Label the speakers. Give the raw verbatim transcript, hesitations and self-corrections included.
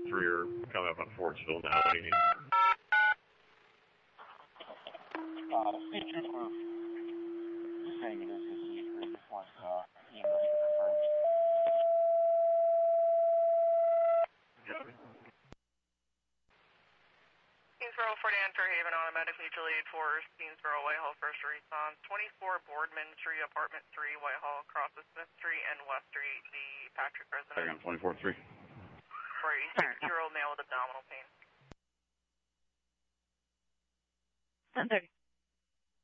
Speaker 1: three are coming up on Fortsville now. What do you need?
Speaker 2: Uh, state trooper, just saying it is his secret. Just wants uh, you know, he prefers.
Speaker 3: Keensboro, Fort Ann, Fairhaven, automatic mutual aid for Keensboro, Whitehall, first response. twenty-four Boardman Street, Apartment three, Whitehall, crosses Smith Street and West Street, the Patrick residence.
Speaker 1: Hang on, twenty-four three.
Speaker 3: For a six-year-old male with abdominal pain.
Speaker 4: ten thirty.